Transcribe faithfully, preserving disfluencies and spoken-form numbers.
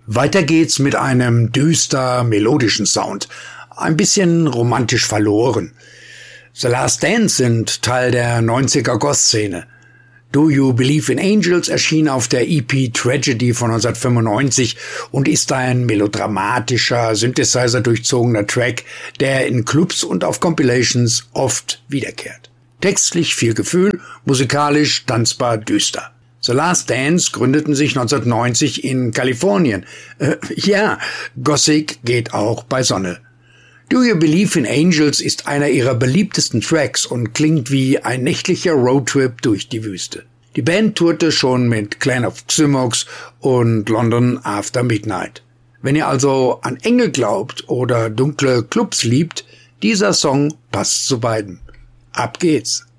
Weiter geht's mit einem düster melodischen Sound, ein bisschen romantisch verloren. The Last Dance sind Teil der neunziger Goth-Szene. Do You Believe in Angels erschien auf der E P Tragedy von neunzehnhundertfünfundneunzig und ist ein melodramatischer, Synthesizer-durchzogener Track, der in Clubs und auf Compilations oft wiederkehrt. Textlich viel Gefühl, musikalisch tanzbar düster. The Last Dance gründeten sich neunzehnhundertneunzig in Kalifornien. Äh, ja, Gothic geht auch bei Sonne. Do You Believe in Angels ist einer ihrer beliebtesten Tracks und klingt wie ein nächtlicher Roadtrip durch die Wüste. Die Band tourte schon mit Clan of Xymox und London After Midnight. Wenn ihr also an Engel glaubt oder dunkle Clubs liebt, dieser Song passt zu beiden. Ab geht's!